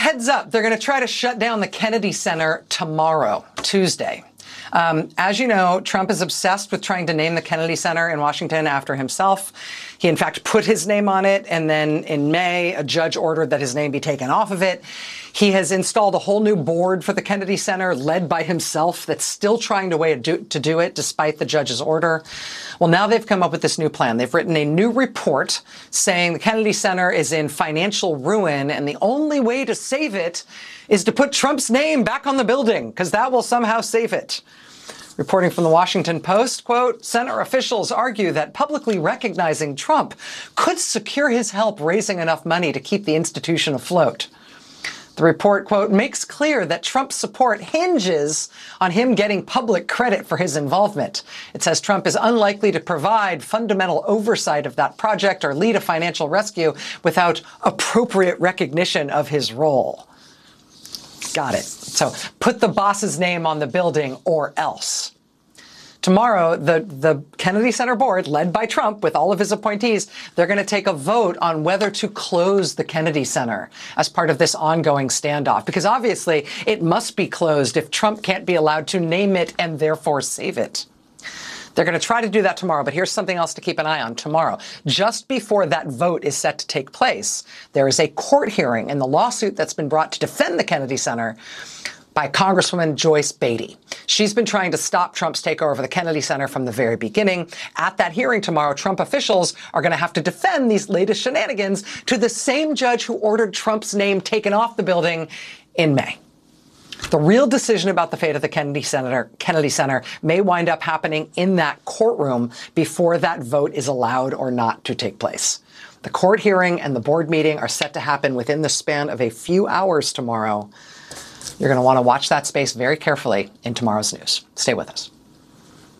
heads up, they're going to try to shut down the Kennedy Center tomorrow, Tuesday. As you know, Trump is obsessed with trying to name the Kennedy Center in Washington after himself. He, in fact, put his name on it, and then in May, a judge ordered that his name be taken off of it. He has installed a whole new board for the Kennedy Center, led by himself, that's still trying to do it, despite the judge's order. Well, now they've come up with this new plan. They've written a new report saying the Kennedy Center is in financial ruin, and the only way to save it is to put Trump's name back on the building, because that will somehow save it. Reporting from the Washington Post, quote, center officials argue that publicly recognizing Trump could secure his help raising enough money to keep the institution afloat. The report, quote, makes clear that Trump's support hinges on him getting public credit for his involvement. It says Trump is unlikely to provide fundamental oversight of that project or lead a financial rescue without appropriate recognition of his role. Got it. So put the boss's name on the building or else. Tomorrow, the Kennedy Center board, led by Trump with all of his appointees, they're going to take a vote on whether to close the Kennedy Center as part of this ongoing standoff, because obviously it must be closed if Trump can't be allowed to name it and therefore save it. They're going to try to do that tomorrow, but here's something else to keep an eye on tomorrow. Just before that vote is set to take place, there is a court hearing in the lawsuit that's been brought to defend the Kennedy Center by Congresswoman Joyce Beatty. She's been trying to stop Trump's takeover of the Kennedy Center from the very beginning. At that hearing tomorrow, Trump officials are going to have to defend these latest shenanigans to the same judge who ordered Trump's name taken off the building in May. The real decision about the fate of the Kennedy Center may wind up happening in that courtroom before that vote is allowed or not to take place. The court hearing and the board meeting are set to happen within the span of a few hours tomorrow. You're going to want to watch that space very carefully in tomorrow's news. Stay with us.